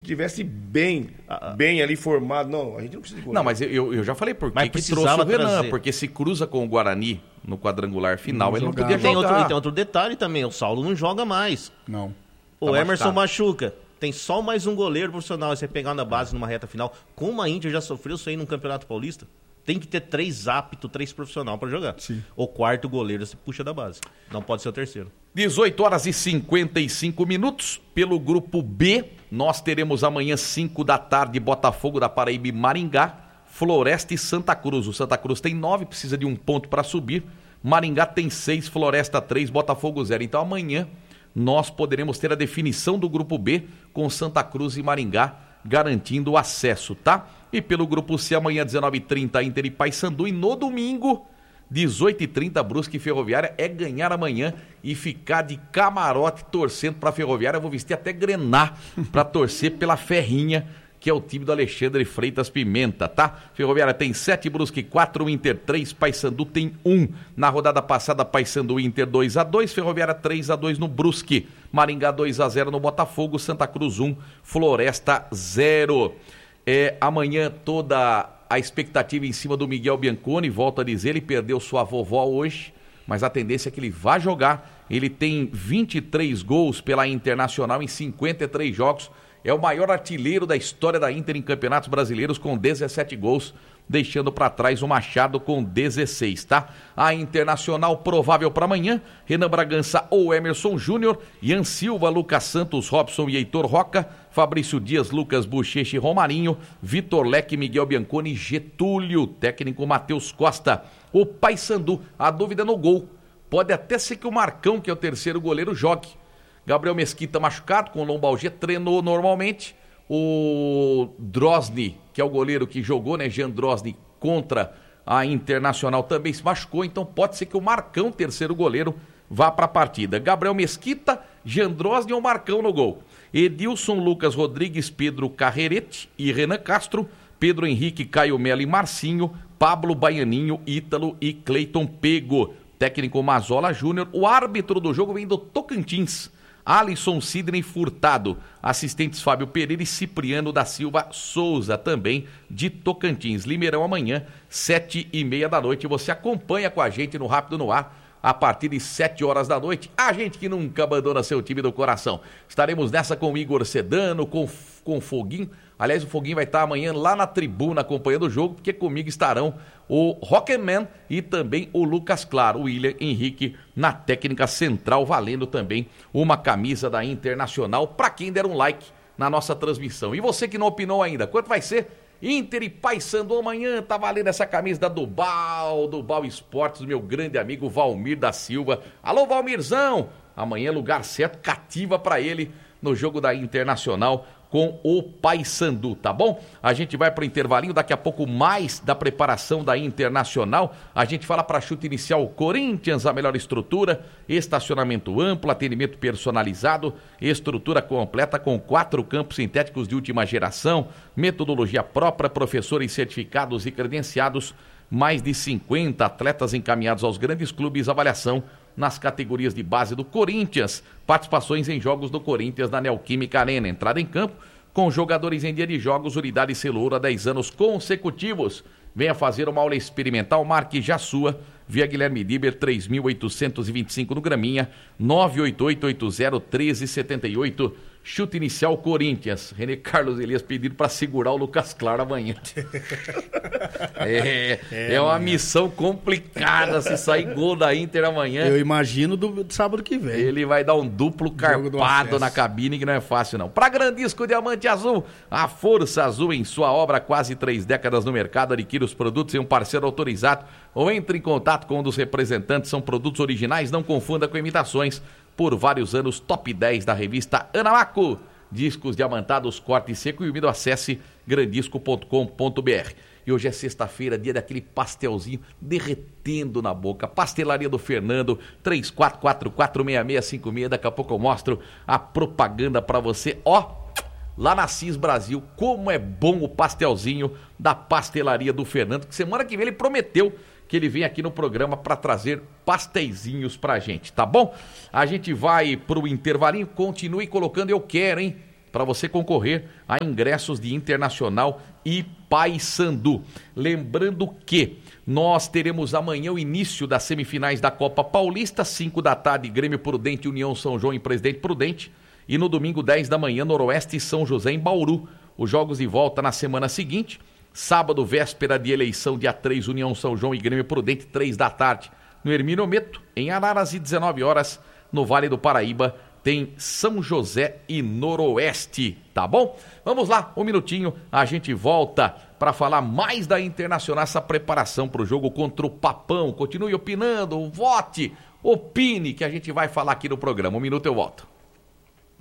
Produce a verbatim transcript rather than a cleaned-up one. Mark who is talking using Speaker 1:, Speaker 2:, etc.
Speaker 1: tivesse bem, ah, bem ali formado. Não, a gente não precisa de goleiro.
Speaker 2: Não, mas eu, eu já falei por que que trouxe o Renan, porque se cruza com o Guarani no quadrangular final, não ele jogar. Não podia
Speaker 3: tem
Speaker 2: jogar.
Speaker 3: Outro, tem outro detalhe também, o Saulo não joga mais.
Speaker 4: Não.
Speaker 3: O
Speaker 2: tá
Speaker 3: Emerson
Speaker 2: machucado.
Speaker 3: machuca. Tem só mais um goleiro profissional. Você pegar na base numa reta final. Como a Inter já sofreu isso aí no Campeonato Paulista, tem que ter três aptos, três profissional para jogar.
Speaker 4: Sim.
Speaker 3: O quarto goleiro se puxa da base. Não pode ser o terceiro.
Speaker 2: dezoito horas e cinquenta e cinco minutos. Pelo grupo B, nós teremos amanhã cinco da tarde Botafogo da Paraíba e Maringá, Floresta e Santa Cruz. O Santa Cruz tem nove, precisa de um ponto para subir. Maringá tem seis, Floresta três, Botafogo zero. Então amanhã nós poderemos ter a definição do grupo B com Santa Cruz e Maringá garantindo o acesso, tá? E pelo grupo C, amanhã dezenove e trinta, Inter e Paysandu, e no domingo, dezoito e trinta, Brusque e Ferroviária. É ganhar amanhã e ficar de camarote torcendo pra Ferroviária. Eu vou vestir até grená pra torcer pela Ferrinha, que é o time do Alexandre Freitas Pimenta, tá? Ferroviária tem sete, Brusque quatro, Inter três, Paysandu tem um. Na rodada passada, Paysandu Inter dois a dois, Ferroviária três a dois no Brusque, Maringá dois a zero no Botafogo, Santa Cruz um, Floresta zero. É, amanhã toda a expectativa em cima do Miguel Bianconi, volto a dizer, ele perdeu sua vovó hoje, mas a tendência é que ele vá jogar. Ele tem vinte e três gols pela Internacional em cinquenta e três jogos. É o maior artilheiro da história da Inter em campeonatos brasileiros com dezessete gols, deixando para trás o Machado com dezesseis, tá? A Internacional provável para amanhã, Renan Bragança ou Emerson Júnior, Ian Silva, Lucas Santos, Robson e Heitor Roca, Fabrício Dias, Lucas Bochecha e Romarinho, Vitor Leque, Miguel Bianconi, Getúlio, técnico Matheus Costa. O Paysandu, a dúvida no gol. Pode até ser que o Marcão, que é o terceiro goleiro, jogue. Gabriel Mesquita machucado, com lombalgia, treinou normalmente. O Drosny, que é o goleiro que jogou, né, Jean Drosny, contra a Internacional, também se machucou. Então pode ser que o Marcão, terceiro goleiro, vá para a partida. Gabriel Mesquita, Jean Drosny ou Marcão no gol. Edilson, Lucas Rodrigues, Pedro Carrerete e Renan Castro, Pedro Henrique, Caio Melo e Marcinho, Pablo Baianinho, Ítalo e Cleiton Pego. Técnico Mazola Júnior. O árbitro do jogo vem do Tocantins, Alisson Sidney Furtado. Assistentes Fábio Pereira e Cipriano da Silva Souza, também de Tocantins. Limeirão amanhã, sete e meia da noite. Você acompanha com a gente no Rápido no Ar, a partir de sete horas da noite. A gente que nunca abandona seu time do coração. Estaremos nessa com o Igor Sedano, com, com o Foguinho. Aliás, o Foguinho vai estar amanhã lá na tribuna acompanhando o jogo, porque comigo estarão o Rockman e também o Lucas Claro, o William Henrique na técnica central, valendo também uma camisa da Internacional para quem der um like na nossa transmissão. E você que não opinou ainda, quanto vai ser? Inter e Paysandu amanhã, tá valendo essa camisa da Dubal, Dubal Esportes, meu grande amigo Valmir da Silva. Alô, Valmirzão! Amanhã lugar certo, cativa para ele no jogo da Internacional com o Paysandu, tá bom? A gente vai para o intervalinho, daqui a pouco mais da preparação da Internacional. A gente fala para chute inicial Corinthians, a melhor estrutura, estacionamento amplo, atendimento personalizado, estrutura completa com quatro campos sintéticos de última geração, metodologia própria, professores certificados e credenciados, mais de cinquenta atletas encaminhados aos grandes clubes, avaliação nas categorias de base do Corinthians, participações em jogos do Corinthians na Neoquímica Arena, entrada em campo com jogadores em dia de jogos, unidade Celouro há dez anos consecutivos. Venha fazer uma aula experimental, marque já sua, via Guilherme Diber, três mil oitocentos e vinte e cinco no Graminha, nove oito oito oito zero um três sete oito, chute inicial Corinthians. René Carlos Elias pedindo para segurar o Lucas Claro amanhã. é, é, é uma missão complicada se sair gol da Inter amanhã.
Speaker 4: Eu imagino do, do sábado que vem.
Speaker 2: Ele vai dar um duplo carpado na cabine, que não é fácil não. Para Grandisco Diamante Azul, a força azul em sua obra há quase três décadas no mercado. Adquira os produtos em um parceiro autorizado ou entre em contato com um dos representantes. São produtos originais, não confunda com imitações. Por vários anos, top dez da revista Anamaco. Discos diamantados, corte seco e úmido. Acesse grandisco ponto com ponto b r. E hoje é sexta-feira, dia daquele pastelzinho derretendo na boca. Pastelaria do Fernando, três quatro quatro quatro seis seis cinco seis. Daqui a pouco eu mostro a propaganda pra você. Ó, lá na Cis Brasil, como é bom o pastelzinho da Pastelaria do Fernando, que semana que vem ele prometeu que ele vem aqui no programa para trazer pastéisinhos pra gente, tá bom? A gente vai pro intervalinho, continue colocando eu quero, hein? para você concorrer a ingressos de Internacional e Paysandu. Lembrando que nós teremos amanhã o início das semifinais da Copa Paulista, cinco da tarde, Grêmio Prudente, União São João e Presidente Prudente. E no domingo, dez da manhã, Noroeste e São José em Bauru. Os jogos de volta na semana seguinte. Sábado, véspera de eleição, dia três, União São João e Grêmio Prudente, três da tarde. No Hermínio Meto, em Araras, e dezenove horas, no Vale do Paraíba, tem São José e Noroeste, tá bom? Vamos lá, um minutinho, a gente volta para falar mais da Internacional, essa preparação para o jogo contra o Papão. Continue opinando, vote, opine, que a gente vai falar aqui no programa. Um minuto eu volto.